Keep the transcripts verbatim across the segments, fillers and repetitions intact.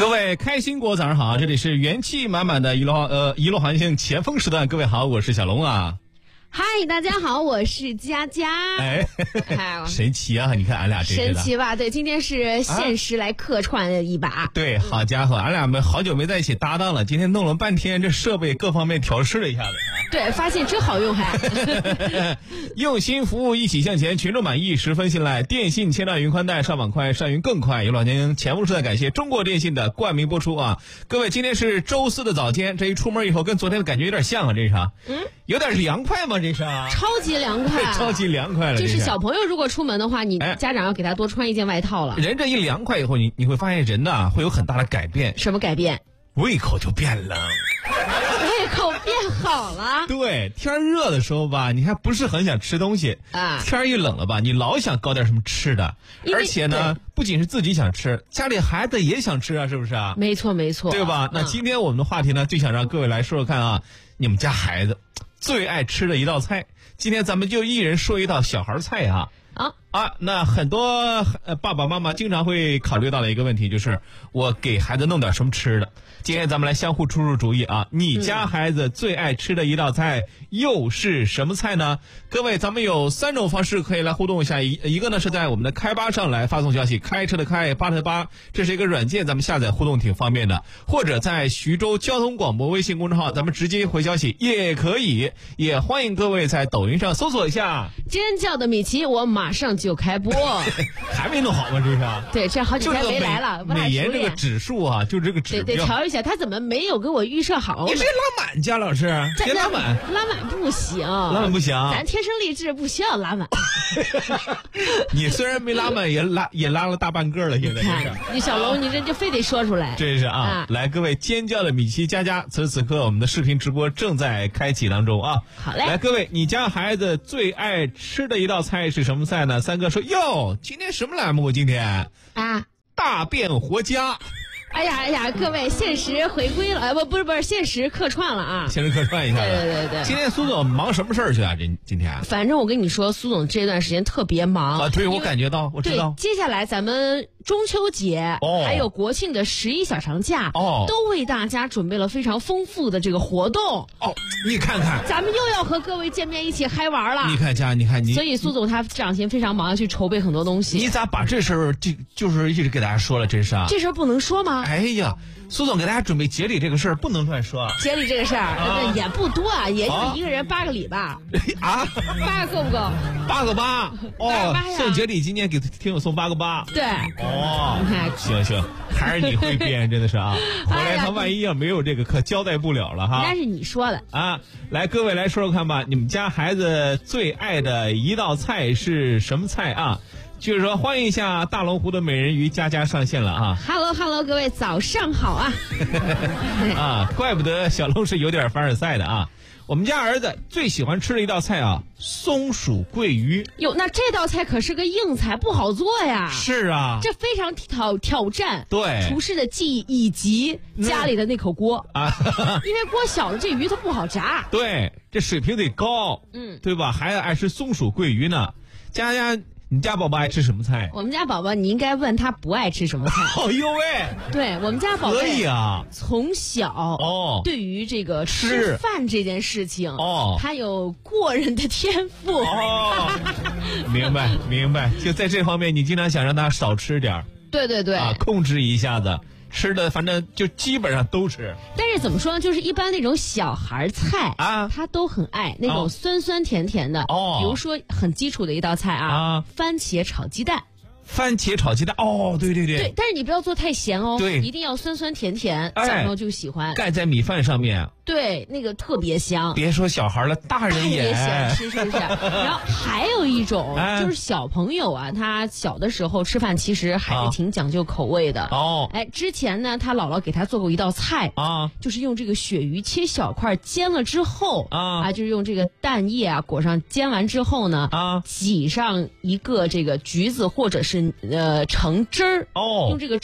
各位开心果早上好，这里是元气满满的一路呃一路环境前锋时段，各位好，我是小龙啊。 嗨，大家好，我是佳佳。 哎，神奇啊！你看俺俩这神奇吧？对，今天是限时来客串一把。啊、 对，好家伙，俺俩们好久没在一起搭档了，今天弄了半天，这设备各方面调试了一下子。 对，发现真好用还。 用心服务，一起向前，群众满意，十分信赖。电信千兆云宽带，上网快，上云更快。有老年前锋时代，感谢中国电信的冠名播出啊！各位，今天是周四的早间，这一出门以后跟昨天的感觉有点像啊，这是啊，嗯，有点凉快吗？这是啊， 超级凉快， 超级凉快了。 就是小朋友如果出门的话，你家长要给他多穿一件外套了。 哎、人这一凉快以后，你你会发现人呐会有很大的改变。 什么改变？ 胃口就变冷。 胃口变好了。 对，天热的时候吧，你还不是很想吃东西啊。天一冷了吧，你老想搞点什么吃的，而且呢，不仅是自己想吃，家里孩子也想吃啊，是不是啊？ 没错，没错， 对吧？那今天我们的话题呢，就想让各位来说说看啊，你们家孩子最爱吃的一道菜。今天咱们就一人说一道小孩菜啊。 啊啊，那很多呃爸爸妈妈经常会考虑到的一个问题就是，我给孩子弄点什么吃的。今天咱们来相互出出主意啊！你家孩子最爱吃的一道菜又是什么菜呢？各位，咱们有三种方式可以来互动一下。一一个呢是在我们的开吧上来发送消息，开车的开，吧的吧，这是一个软件，咱们下载互动挺方便的。或者在徐州交通广播微信公众号，咱们直接回消息也可以。也欢迎各位在抖音上搜索一下尖叫的米奇，我马上就开播。 还没弄好吗？这是？ 对，这好几天没来了， 美颜这个指数啊，就这个指标，得调一下。他怎么没有给我预设好？ 你是拉满家老师，别拉满， 拉满不行， 拉满不行， 咱天生丽质不需要拉满。 你虽然没拉满，也拉也拉了大半个了。现在你小龙，你这就非得说出来。 这是啊，啊来各位尖叫的米奇佳佳，此时此刻我们的视频直播正在开启当中啊。 好嘞， 来各位，你家孩子最爱吃的一道菜是什么菜呢？三哥说哟，今天什么栏目？今天啊， 大变活家。 哎呀哎呀，各位，现实回归了，哎不不是不是，现实客串了啊！ 现实客串一下。 对对对对。 今天苏总忙什么事儿去啊？这今天？ 反正我跟你说，苏总这段时间特别忙啊。对，我感觉到，我知道。 接下来咱们中秋节，哦，还有国庆的十一小长假，哦，都为大家准备了非常丰富的这个活动。 哦，你看看， 咱们又要和各位见面，一起嗨玩了。 你看家，你看你。 所以苏总他这两天非常忙，要去筹备很多东西。 你咋把这事儿就就是一直给大家说了？真是啊。 这事儿不能说吗？ 哎呀。苏总给大家准备节礼这个事儿不能乱说。 节礼这个事儿、啊、也不多啊，也就一个人八个礼吧。 啊， 八个够不够？ 八个八哦，送节礼今天给听友送八个八。 对。 哦，行行，还是你会编，真的是啊。回来他万一要没有这个，可交代不了了哈。 那是你说的啊。来，各位来说说看吧，你们家孩子最爱的一道菜是什么菜啊？就是说，欢迎一下大龙湖的美人鱼佳佳上线了啊 ！Hello Hello， 各位早上好啊！ 啊，怪不得小龙是有点凡尔赛的啊！我们家儿子最喜欢吃的一道菜啊，松鼠桂鱼。 哟，那这道菜可是个硬菜，不好做呀。 是啊， 这非常挑挑战对厨师的技艺以及家里的那口锅啊，因为锅小了，这鱼它不好炸。 对，这水平得高，嗯，对吧？还爱吃松鼠桂鱼呢，佳佳。你家宝宝爱吃什么菜？ 我们家宝宝，你应该问他不爱吃什么菜。 哎呦喂！ 对我们家宝宝可以啊， 从小哦， 对于这个吃饭这件事情哦，他有过人的天赋。 哦，明白明白，就在这方面，你经常想让他少吃点儿。 对对对， 啊，控制一下子。吃的反正就基本上都吃， 但是怎么说呢？就是一般那种小孩菜啊，他都很爱那种酸酸甜甜的哦。比如说很基础的一道菜啊，啊番茄炒鸡蛋。 番茄炒鸡蛋哦，对对对， 对，但是你不要做太咸哦， 对， 一定要酸酸甜甜，小朋友就喜欢。 盖在米饭上面， 对，那个特别香。 别说小孩了，大人也喜欢吃，是不是？然后还有一种就是小朋友啊，他小的时候吃饭其实还是挺讲究口味的哦。哎，之前呢，他姥姥给他做过一道菜啊，就是用这个鳕鱼切小块煎了之后啊，啊，就是用这个蛋液啊裹上，煎完之后呢啊，挤上一个这个橘子或者是呃橙汁儿哦，用这个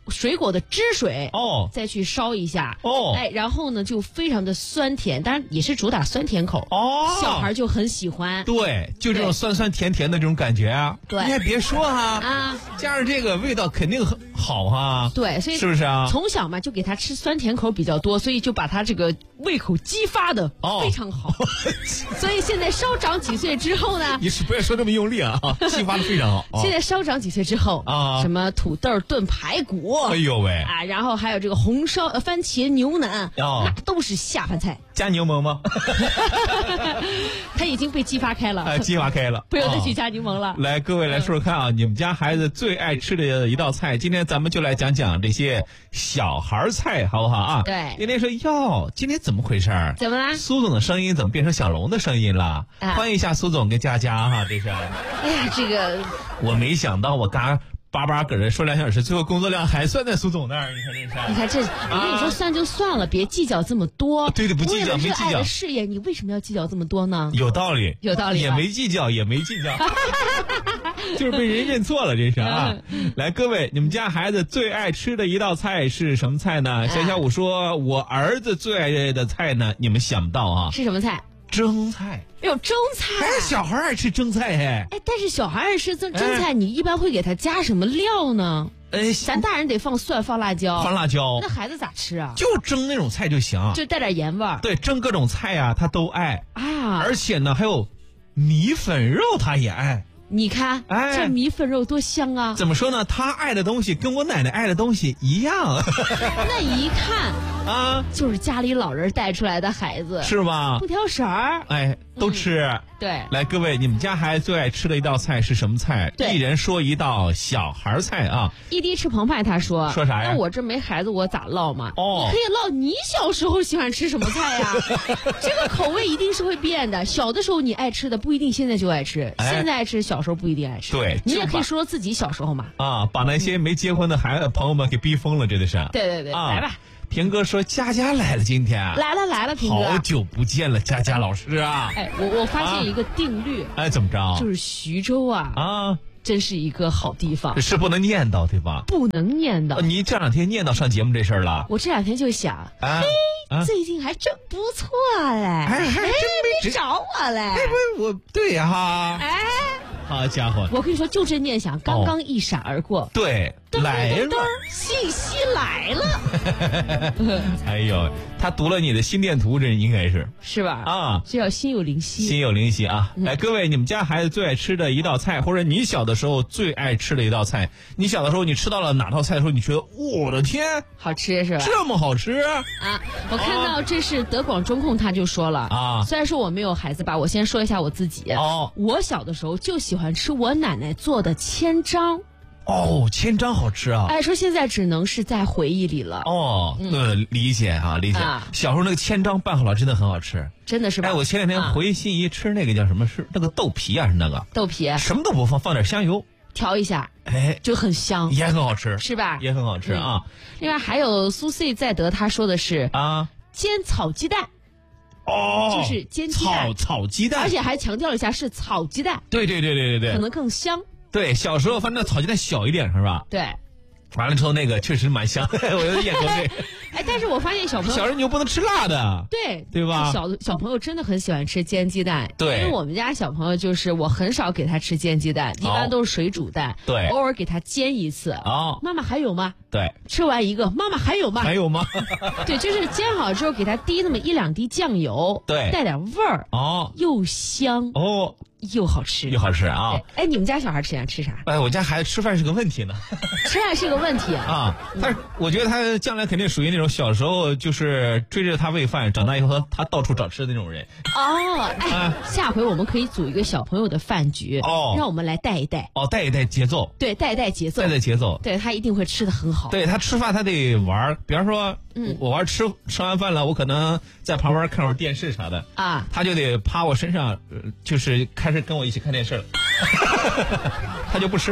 水果的汁水哦，再去烧一下哦，哎，然后呢就非常的酸甜，当然也是主打酸甜口哦，小孩就很喜欢。 对，就这种酸酸甜甜的这种感觉啊。对，你还别说哈啊，加上这个味道肯定很好哈。 对，所以是不是啊？ 从小嘛就给他吃酸甜口比较多，所以就把他这个胃口激发的非常好。哦、所以现在稍长几岁之后呢， 你是不要说这么用力啊，激发的非常好。 哦、现在稍长几岁之后啊，什么土豆炖排骨。 哎呦喂！ 啊，然后还有这个红烧呃番茄牛腩，哦，那都是下饭菜。 加柠檬吗？ 他已经被激发开了， 哎，激发开了， 不要再去加柠檬了。 哦、来，各位来说说看啊，嗯、你们家孩子最爱吃的一道菜，今天咱们就来讲讲这些小孩菜，好不好啊？ 对。 今天说哟，今天怎么回事？ 怎么啦？ 苏总的声音怎么变成小龙的声音了？啊、欢迎一下苏总跟佳佳哈，这是。 哎呀，这个我没想到，我刚。叭叭搁这说两小时，最后工作量还算在苏总那儿，你看这是。 你看这，我跟你说，算就算了，别计较这么多。 对对，不计较，没计较。 热爱的事业，你为什么要计较这么多呢？ 有道理， 有道理。 也没计较，也没计较，就是被人认错了，这是啊。来，各位，你们家孩子最爱吃的一道菜是什么菜呢？小小五说，我儿子最爱的菜呢，你们想不到啊？ 是什么菜？ 蒸菜。 哎呦，蒸菜！ 哎，小孩爱吃蒸菜哎。 哎，但是小孩爱吃蒸蒸菜，你一般会给他加什么料呢？ 哎， 咱大人得放蒜、放辣椒。 放辣椒。 那孩子咋吃啊？ 就蒸那种菜就行， 就带点盐味儿。 对，蒸各种菜啊，他都爱啊。 而且呢，还有米粉肉他也爱。 你看，哎，这米粉肉多香啊！ 怎么说呢？他爱的东西跟我奶奶爱的东西一样。 那一看啊，就是家里老人带出来的孩子， 是吧？ 不挑食儿， 哎，都吃。嗯、 对， 来，各位，你们家孩子最爱吃的一道菜是什么菜？一人说一道小孩菜啊。 一滴吃澎湃，他说说啥呀？ 那我这没孩子，我咋唠嘛？哦，你可以唠你小时候喜欢吃什么菜呀？这个口味一定是会变的。小的时候你爱吃的不一定现在就爱吃，哎、现在爱吃小时候不一定爱吃。 对， 你也可以说说自己小时候嘛。 啊，把那些没结婚的孩子朋友们给逼疯了，真的是。 对对对，啊、来吧。 平哥说：“佳佳来了，今天来了来了，平哥， 好久不见了，佳佳老师啊！ 哎，我我发现一个定律， 啊、哎，怎么着？ 就是徐州啊啊，真是一个好地方， 是不能念叨对吧？ 不能念叨。 你这两天念叨上节目这事儿了？ 我这两天就想，啊、嘿，啊、最近还真不错嘞， 还还真没找我嘞， 哎不，我对呀哈， 哎。” 好家伙！ 我跟你说，就这念想刚刚一闪而过。 哦、对，来了， 信息来了。 哎呦，他读了你的心电图，这应该是是吧？ 啊， 这叫心有灵犀。 心有灵犀啊！嗯、来，各位，你们家孩子最爱吃的一道菜，或者你小的时候最爱吃的一道菜，你小的时候你吃到了哪道菜的时候，你觉得我的天， 好吃是吧？ 这么好吃啊！ 我看到这是德广中控，他就说了啊，虽然说我没有孩子吧，我先说一下我自己哦，我小的时候就喜欢。喜欢吃我奶奶做的千张。 哦，千张好吃啊！ 哎，说现在只能是在回忆里了。 哦，嗯、呃，理解啊，理解。啊、小时候那个千张拌好了，真的很好吃， 真的是吧？ 哎，我前两天回信宜吃那个叫什么？是那个豆皮啊，是那个豆皮， 什么都不放，放点香油调一下， 哎， 就很香， 也很好吃， 是吧？ 也很好吃啊。嗯、 另外还有苏 C 在德，他说的是啊，煎炒鸡蛋。 哦， 就是煎鸡蛋， 炒炒鸡蛋， 而且还强调了一下是炒鸡蛋。 对对对对对对， 可能更香。 对，小时候反正炒鸡蛋小一点是吧？ 对。 完了之后那个确实蛮香，我有点口水。 哎，但是我发现小朋友小时候你又不能吃辣的， 对对吧？ 小小朋友真的很喜欢吃煎鸡蛋， 对。 因为我们家小朋友就是我很少给他吃煎鸡蛋，一般都是水煮蛋， 对。 偶尔给他煎一次。哦，妈妈还有吗？ 对。 吃完一个，妈妈还有吗？ 还有吗？ 对，就是煎好之后给他滴那么一两滴酱油， 对， 带点味儿，哦，又香哦。 又好吃又好吃啊！ 哎，你们家小孩吃啥吃啥？ 哎，我家孩子吃饭是个问题呢。 吃饭是个问题啊！ 啊，但是我觉得他将来肯定属于那种小时候就是追着他喂饭，长大以后他到处找吃的那种人。 哦，哎，啊、下回我们可以组一个小朋友的饭局，哦，让我们来带一带。 哦，带一带节奏。 对，带一带节奏， 带带节奏。 对他一定会吃的很好。 对他吃饭他得玩，比方说，嗯，我玩吃吃完饭了，我可能在旁边看会儿电视啥的啊，他就得趴我身上，就是开始跟我一起看电视。他就不吃了，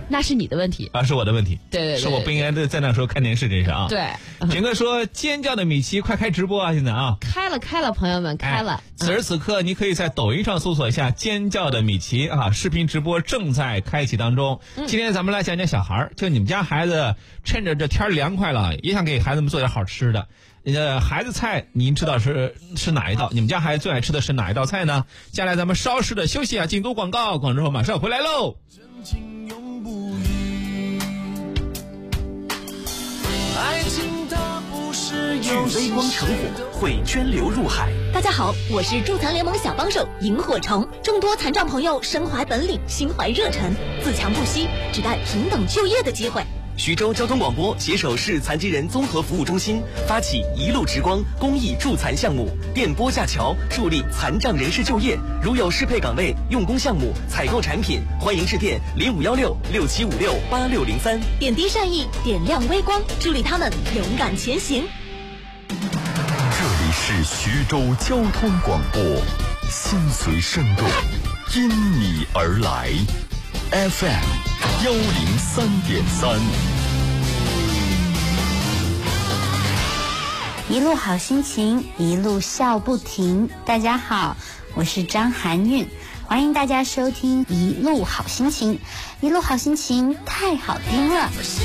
那是你的问题啊，是我的问题。 对对对， 是我不应该在那时候看电视，这是啊。 对， 景哥说尖叫的米奇快开直播啊！现在啊， 开了开了，朋友们开了。哎、 此时此刻，你可以在抖音上搜索一下尖叫的米奇啊，视频直播正在开启当中。嗯、今天咱们来讲讲小孩儿，就你们家孩子趁着这天凉快了，也想给孩子们做点好吃的。呃，孩子菜您知道是是哪一道？你们家孩子最爱吃的是哪一道菜呢？接下来咱们稍事的休息啊，进入广告，广告之后马上回来喽。 聚微光成火，会涓流入海。 大家好，我是助残联盟小帮手萤火虫。众多残障朋友身怀本领，心怀热忱，自强不息，只待平等就业的机会。 徐州交通广播携手市残疾人综合服务中心，发起一路直光公益助残项目，电波架桥，助力残障人士就业。如有适配岗位、用工项目、采购产品，欢迎致电零五幺六六七五六八六零三。 点滴善意，点亮微光，助力他们勇敢前行。 这里是徐州交通广播，心随声动，因你而来。F M 幺零三点三， 一路好心情，一路笑不停。大家好，我是张含韵，欢迎大家收听一路好心情。一路好心情太好听了。